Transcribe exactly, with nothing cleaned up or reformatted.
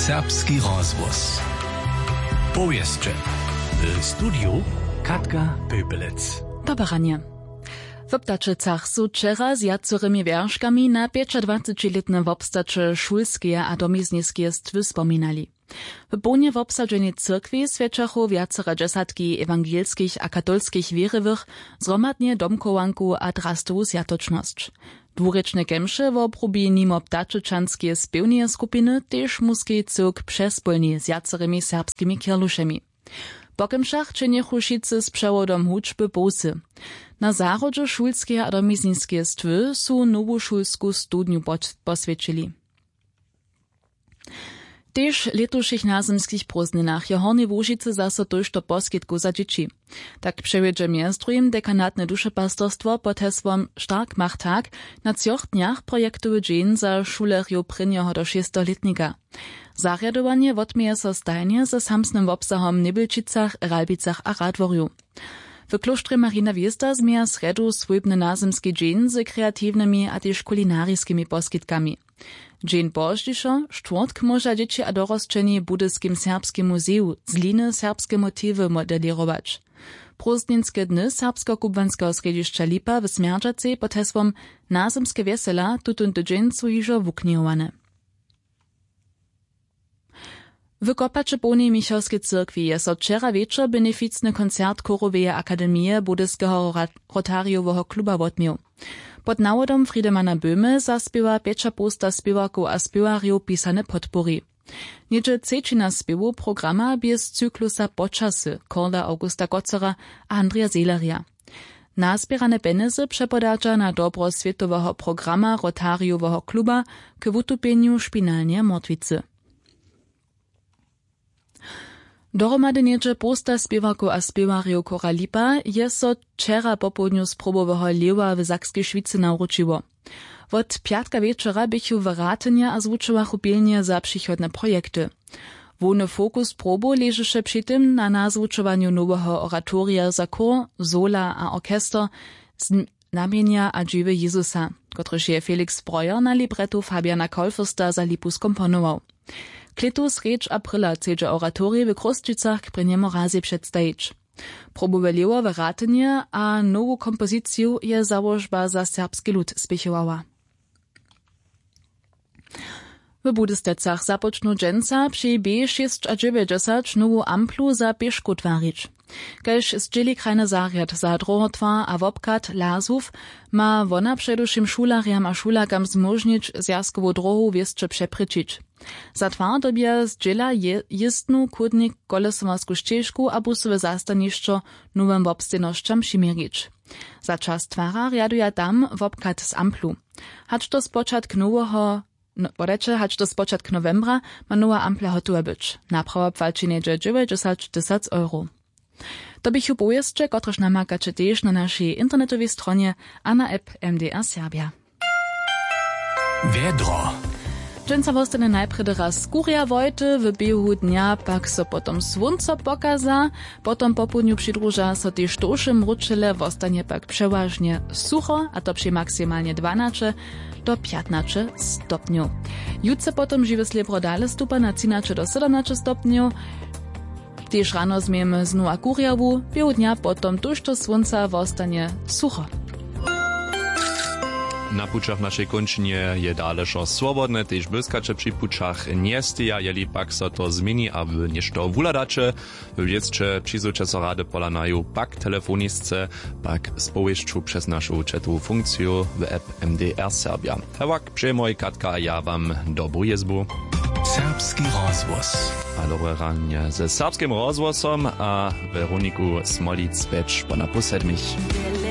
Serbski rozhłos. Powieście. W studiu Katka Pöpelec. Dobranie. W Obdaczycach są wczera z jacorymi wierszkami na dwadzieścioletne wobstacze szulskie a domizniskie stwy wspominali. W pełnie w obsadzonej cyrkwi świadczachu wiacore dziesiątki ewangelskich a katolskich wierywych zromadnie domkowanku a drastową zjatoczność. Dwurečne kemše w obrubi nimo obdaczyčanskie spiewnie skupiny też muski cyrk przespólnie z jacorymi serbskimi kierluszemi. Po kemšach czynie Chuszicy z przewodom huczby bołsy. Na zarodzie szulskie a domizniskie stwy są nową szulską studniu poswiecili. Tež letušich nazemskich prózdninach je Hornej Łužice zaso tož do poskitku za dzieci. Tak przewiedzie miastrujem dekanatne duszepastorstwo pod hesłom Stark macht Tag na cioch dniach projektuje dżin za szulerju prynjoho do šestoletnika. Zarjadowanie wotmieje so stajnie za samsnym obsahom Nebylčicach, Ralbicach a Radworju. W kloštrze Marina Wiesta zmieja sredu swójbny nazemski dżin z kreatywnymi a też kulinaryskimi poskitkami. Dzień pożdżiszo, czwartk może dzieci a dorosczeni budyskim serbskim muzeum z liny serbskie motywy modelirować. Prózdninskie dny serbsko-kubanskiego središća Lipa w Smerdžacej pod hesłom Nazemskie wesela tutun tydzień są hižo wuknijowane. W Kopacze Połnej Michalskiej Cyrkwi jest od wczera wieczór beneficny koncert Choroweje Akademie Budyskiego Rotariowego Kluba wotmił. Pod nawodom Friedemana Böhme zaspiewa piecza posta spiewaków a spiewarjów pisane podpory. Niedzie cečina spiewu programa bez cyklusa Počasy, Korda Augusta Gocera a Andrija Zelaria. Nazbierane penezy przepodacza na dobro światowego programa Rotariowego Kluba k wutupieniu szpinalnie mordwicy. Dohromady niedzie posta spiewaków a spiewarjów Kora Lipa je so wczera popołudniu sprobowego lewa w Sakskiej Szwicy nauczyło. Od piatka wieczora bychu w ratenia a zwuczyłach upilnie za przychodne projekty. Wony fokus probu leżysze przy tym na nazwuczowaniu nowego oratoria za chór, zola a orkester z namienia a dżywy Jezusa, kotryż je Felix Breuer na libretu Fabiana Kolfursta za Lipu skomponował. Kletu sreč aprila ceđe oratorije w Krosčicach k prynjemu razie przedstajić. Probowaliło w ratenie, a nową kompozycję je założba za serbski lud spiechowała. W Budystecach zapoczną dżęca przy B sześć a dziewięćdziesiąt nową amplu za pieszku twarić. Kaž zdźeli krajny zariad za drohotwa a wobkat lazów ma wona przeduszym šularjam a šulakam zmożnić zjazkową drohu wieszcze przepryčić. Za twar dobie zdźela je, jestnu kudnik kolesowarsku ścieżku a busowe zastaniszczo nowym wobstynoszczam przymierzyć. Za czas twara riaduje tam wobkat z amplu. Hacz to z początku nowego No, podeče, hać to z początku novembra ma nowa ampla hotowa być. Naprawa płalczy niedzie dziewięćdziesiąt tysięcy euro. To bychu pojeszcze, kotreż namakacie też na naszej internetowej stronie a na app M D R Serbia. Wiedro. Dżęca wostane najpredy raz skória wojty, w biehu dnia pak so potom słonco pokaza, potom popudniu przydruża so też tosze mruczyle wostanie pak przeważnie sucho, a to przy maksymalnie dwanaście do piętnaście stopniu. Jutce potom żywy sliebro dale stupa na trzynaście do siedemnaście stopniu. Też rano zmiemy znu a kurjawu, biehu dnia potom tuż do słonca wostanie sucho. Na pučach naszej kończynie je daleszo swobodne, też błyskacze przy pučach nie stija, jeli pak so to zmieni, aby nieszto wuladacze, wiedzcze przyzucze so rady polanaju pak telefonisce, pak spowieszczu przez naszą czetu funkcję w app M D R Serbia. Hewak, przejmoj Katka, a ja wam dobru jezbu. Serbski rozhłos. A dobre ranie ze serbskim rozhłosom a Weroniku Smolic-Becz po naposedmich.